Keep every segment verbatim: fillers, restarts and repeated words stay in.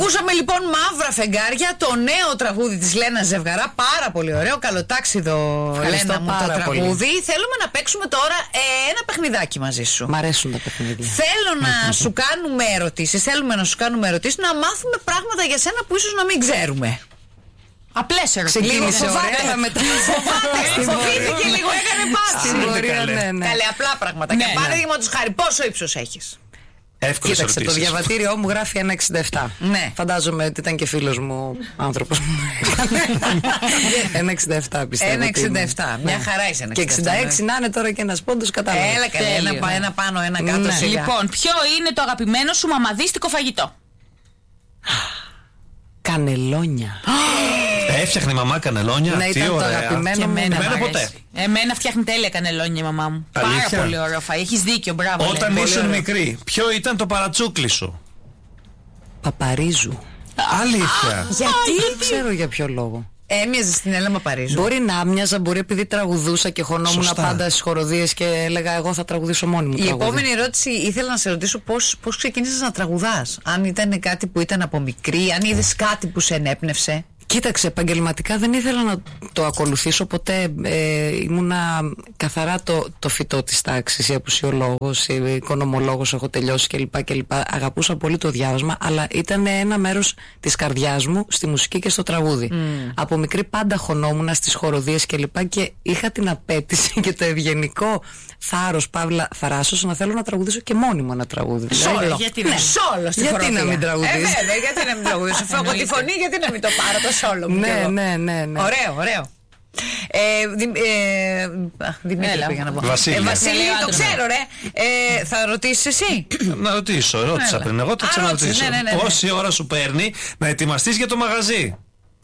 Ακούσαμε λοιπόν Μαύρα Φεγγάρια, το νέο τραγούδι της Λένας Ζευγαρά. Πάρα πολύ ωραίο, καλοτάξιδο Λένα μου το τραγούδι. Πολύ. Θέλουμε να παίξουμε τώρα ε, ένα παιχνιδάκι μαζί σου. Μ' αρέσουν τα παιχνίδια. Θέλω να σου κάνουμε ερωτήσεις, θέλουμε να σου κάνουμε ερωτήσεις, να μάθουμε πράγματα για σένα που ίσως να μην ξέρουμε. Απλές ερωτήσεις. Ξεκίνησε ωραία, μετά φοβήθηκε λίγο, έκανε πάση. Καλέ, απλά πράγματα. Και παραδείγματος χάρη, πόσο ύψος έχεις? Εύκολες Κοίταξε, ερωτήσεις. Το διαβατήριό μου γράφει ένα εξήντα επτά. Ναι. Φαντάζομαι ότι ήταν και φίλος μου άνθρωπος. ένα εξήντα επτά πιστεύω. ένα εξήντα επτά. Μια χαρά είσαι. Και εξήντα έξι να είναι τώρα και ένας πόντος, κατάλαβα. Έλα καλέ, ένα, ένα πάνω, ένα κάτω. Ναι. Λοιπόν, ποιο είναι το αγαπημένο σου μαμαδίστικο φαγητό? Κανελόνια. Έφτιαχνε η μαμά κανελόνια. Ναι, ήταν το αγαπημένο μου. Εμένα ποτέ. Εμένα φτιάχνει τέλεια κανελόνια η μαμά μου. Αλήθεια? Πάρα πολύ ωραίο φαΐ. Έχεις δίκιο, μπράβο. Όταν ήσουν μικρή, ποιο ήταν το παρατσούκλι σου? Παπαρίζου. Αλήθεια? Γιατί? Δεν ξέρω για ποιο λόγο. Έμοιαζε στην Έλενα Μαπαρίζου. Μπορεί να μοιάζα, μπορεί επειδή τραγουδούσα και χωνόμουν Σωστά. πάντα στις χοροδίες και έλεγα εγώ θα τραγουδήσω μόνη μου. Η τραγούδι. Επόμενη ερώτηση ήθελα να σε ρωτήσω πώς, πώς ξεκίνησες να τραγουδάς. Αν ήταν κάτι που ήταν από μικρή, αν είδες κάτι που σε ενέπνευσε. Κοίταξε, επαγγελματικά δεν ήθελα να το ακολουθήσω ποτέ. Ε, ήμουνα καθαρά το, το φυτό της τάξης, η απουσιολόγος, η οικονομολόγος, έχω τελειώσει κλπ. κλπ. Αγαπούσα πολύ το διάβασμα, αλλά ήταν ένα μέρος της καρδιάς μου στη μουσική και στο τραγούδι. Mm. Από μικρή πάντα χωνόμουν στις χοροδίες κλπ. Και, και είχα την απέτηση και το ευγενικό θάρρος, παύλα θαράσος, να θέλω να τραγουδήσω και μόνη μου ένα τραγούδι. Σόλο. Γιατί, ναι. Σόλο στη γιατί να μην τραγουδήσω. Ε, βέβαια, γιατί να μην τραγουδήσω. Φεύγω τη φωνή, γιατί να μην το πάρω το σόλο μου. Ναι, ναι, ναι, ναι. Ωραίο, ωραίο. Ε, δη, ε, Δημήτρη πήγα να πω. Βασίλη, ε, Βασίλη το ξέρω ρε. ε, Θα ρωτήσεις εσύ? Να ρωτήσω, ρώτησα πριν. Εγώ το ξαναρωτήσω. Ναι, ναι, ναι, ναι. Πόση ώρα σου παίρνει να ετοιμαστείς για το μαγαζί?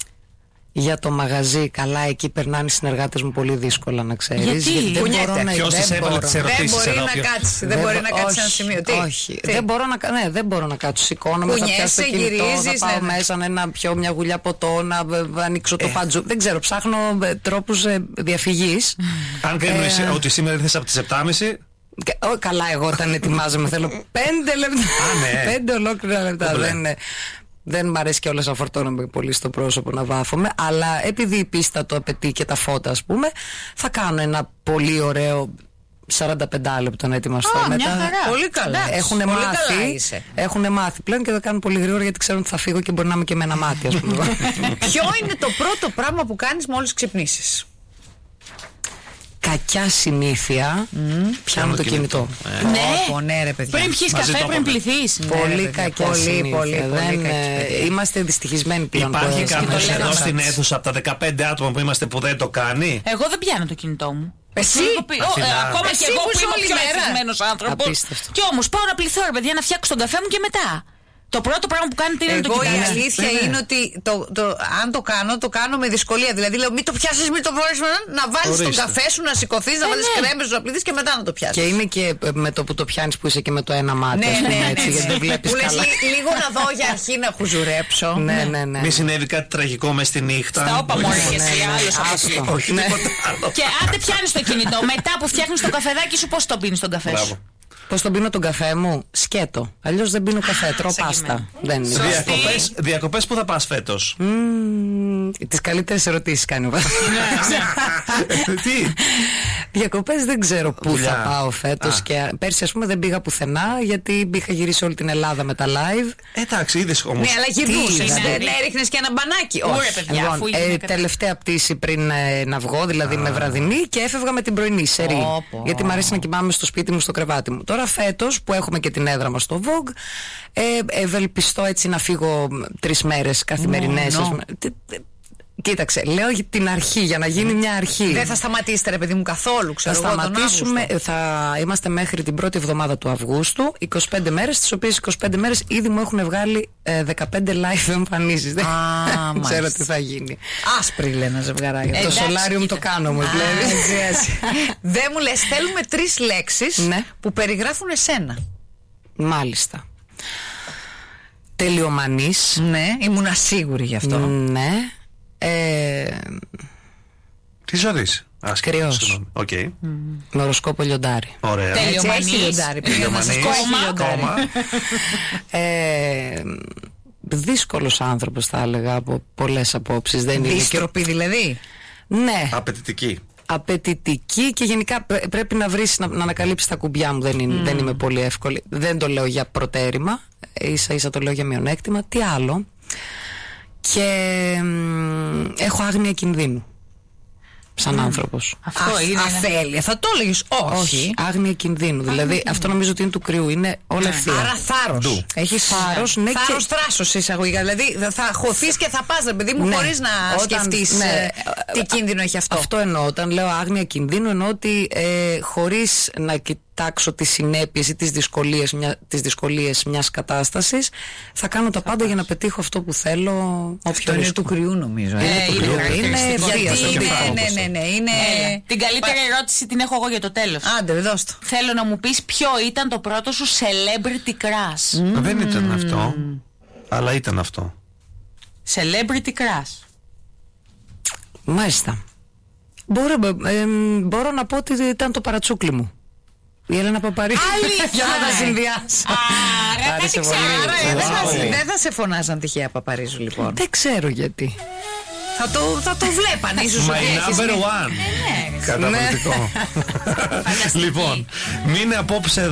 Για το μαγαζί, καλά, εκεί περνάνε οι συνεργάτες μου πολύ δύσκολα, να ξέρεις. Γιατί, γιατί δεν κουνιέται. μπορώ να Ποιος της έβαλε τις ερωτήσεις? Δεν μπορεί να κάτσει, δεν μπορεί να κάτσει σε ένα σημείο. Τι? Όχι, τι? Δεν, μπορώ να, ναι, δεν μπορώ να κάτσω. Σηκώνομαι, θα πιάσω το κινητό, θα πάω ναι, μέσα να, να πιω μια γουλιά ποτό, να ανοίξω το ε. παντζού. Δεν ξέρω, ψάχνω τρόπους διαφυγής. Αν κρίνεις ε. ότι σήμερα ήρθες από τις επτά και μισή. Oh, καλά, εγώ όταν ετοιμάζομαι θέλω πέντε λεπτά. ναι. Πέντε ολόκληρα λεπτά. Δεν, δεν μ' αρέσει κιόλας να φορτώνομαι πολύ στο πρόσωπο να βάφομαι. Αλλά επειδή η πίστα το απαιτεί και τα φώτα, ας πούμε, θα κάνω ένα πολύ ωραίο σαράντα πέντε λεπτό να ετοιμαστώ. Oh, μετά. Πολύ καλά. Έχουν μάθει, έχουν μάθει πλέον και θα κάνουν πολύ γρήγορα γιατί ξέρουν ότι θα φύγω και μπορεί να είμαι και με ένα μάτι, ας πούμε. Ποιο είναι το πρώτο πράγμα που κάνεις μόλις ξυπνήσεις? Κακιά συνήθεια, mm. πιάνω το κινητό. Ε. Ναι. Oh, ναι, ρε παιδιά. Πριν πιεις καφέ, πριν πληθείς. Πολύ ναι, κακιά πολύ, συνήθεια. πολύ, πολύ, Δεν, πολύ ε, είμαστε δυστυχισμένοι πλέον. Υπάρχει κάποιος εδώ στην αίθουσα από τα δεκαπέντε άτομα που είμαστε που δεν το κάνει? Εγώ δεν πιάνω το κινητό μου. Εσύ, ακόμα και εγώ που είμαι ο πιο ευτυχισμένος άνθρωπος. Κι όμως πάω να πληθώ, ρε παιδιά, να φτιάξω τον καφέ μου και μετά. Το πρώτο πράγμα που κάνετε είναι εγώ, να το κοιτάξετε. Η αλήθεια ναι, είναι ότι το, το, αν το κάνω, το κάνω με δυσκολία. Δηλαδή λέω μην το πιάσεις, μην το μπορείς να βάλεις τον καφέ σου, να σηκωθείς, να ε, βάλεις ναι. κρέμες σου, να πληθείς και μετά να το πιάσεις. Και είναι και με το που το πιάνεις που είσαι και με το ένα μάτι. Ναι, πούμε, ναι, έτσι, ναι, γιατί δεν βλέπεις καλά. Λες, λίγο να δω για αρχή να χουζουρέψω. Ναι, ναι, ναι. Μη συνέβη κάτι τραγικό μες στη νύχτα? Στα όπα μόλι και εσύ άλλος από αυτό. Όχι τίποτα άλλο. Και αν δεν πιάνεις το κινητό, μετά που φτιάχνεις το καφεδάκι σου, πώς το πίνεις τον καφέ σου? Πώς τον πίνω τον καφέ μου? Σκέτο. Αλλιώς δεν πίνω καφέ, τρώω πάστα. Δεν είναι. Διακοπές, διακοπές που θα πας φέτος? Mm, τις καλύτερες ερωτήσεις κάνει ο Βασίλης. Τι? Διακοπές δεν ξέρω πού θα πάω φέτος. Και πέρσι ας πούμε δεν πήγα πουθενά γιατί είχα γυρίσει όλη την Ελλάδα με τα live. Εντάξει, είδες όμως. Ναι, αλλά γυρνούσες. Δεν έριχνες και ένα μπανάκι? Όχι. Λοιπόν, τελευταία πτήση πριν να βγω, δηλαδή με βραδινή, και έφευγα με την πρωινή σερί. Γιατί μου αρέσει να κοιμάμαι στο σπίτι μου, στο κρεβάτι μου. Τώρα φέτος που έχουμε και την έδρα μας στο Vogue, ε, ευελπιστώ έτσι να φύγω τρεις μέρες καθημερινές. Oh, no. Κοίταξε, λέω την αρχή για να γίνει μια αρχή. Δεν θα σταματήσετε ρε παιδί μου καθόλου, ξέρω. Θα σταματήσουμε, θα είμαστε μέχρι την πρώτη εβδομάδα του Αυγούστου, είκοσι πέντε μέρες, τις οποίες είκοσι πέντε μέρες ήδη μου έχουν βγάλει ε, δεκαπέντε live εμφανίσεις. Δεν ah, ξέρω τι θα γίνει. Άσπρη λένε ζευγαράκια. Ε, το σολάριο μου το κάνω, μου βλέπεις. Δεν μου λες, θέλουμε τρεις λέξεις ναι. που περιγράφουν εσένα. Μάλιστα. Τελειομανής. Ναι, ήμουν ασίγουρη γι' αυτό. Ναι. Ε... Τι ζωής? Κρυός. Okay. Mm. Με οροσκόπο λιοντάρι. Ωραία. Τελειομανής. Τελειομανής. Κόμμα. Κόμμα. ε, δύσκολος άνθρωπος, θα έλεγα, από πολλές απόψεις. Δύστροπη δηλαδή. Ναι. Απαιτητική. Απαιτητική και γενικά πρέπει να βρεις, να, να ανακαλύψεις τα κουμπιά μου. Δεν, είναι, mm. δεν είμαι πολύ εύκολη. Δεν το λέω για προτέρημα, ίσα ίσα το λέω για μειονέκτημα. Τι άλλο? Και μ, έχω άγνοια κινδύνου σαν mm. άνθρωπος. Αυτό Α, είναι αφέλεια. Θα το έλεγες? Όχι. Όχι. Άγνοια κινδύνου. Δηλαδή mm. αυτό νομίζω ότι είναι του κρυού. Είναι όλα ευθεία. Άρα θάρρος. Έχει θάρρος. Ναι, θάρρος και... θράσος εισαγωγικά. Δηλαδή θα χωθείς και θα πας, ρε παιδί μου, ναι. χωρίς να όταν, σκεφτείς ναι. τι κίνδυνο έχει αυτό. Αυτό εννοώ. Όταν λέω άγνοια κινδύνου, εννοώ ότι ε, χωρίς να κοιτάξω τις συνέπειες ή τις δυσκολίες, μια, τις δυσκολίες μιας κατάστασης, θα κάνω τα πάντα για να πετύχω αυτό που θέλω. Αυτό είναι του κρυού, νομίζω. Είναι του κρυού. Είναι ναι, ναι, ναι. Είναι... Ε, την καλύτερη Πα... ερώτηση την έχω εγώ για το τέλος. Άντε, δώσ' το. Θέλω να μου πεις ποιο ήταν το πρώτο σου celebrity crush. Mm. Δεν ήταν αυτό, αλλά ήταν αυτό. Celebrity crush. Μάλιστα. Μπορώ, ε, μπορώ να πω ότι ήταν το παρατσούκλι μου. Η Έλενα Παπαρίζου. Για να τα συνδυάσω. Άρα κάτι ξέρω. Δεν θα σε φωνάζαν τυχαία Παπαρίζου, λοιπόν. Δεν ξέρω γιατί. Θα το, θα το βλέπαν ίσως. My number one. Καταπληκτικό. Λοιπόν, μείνε απόψε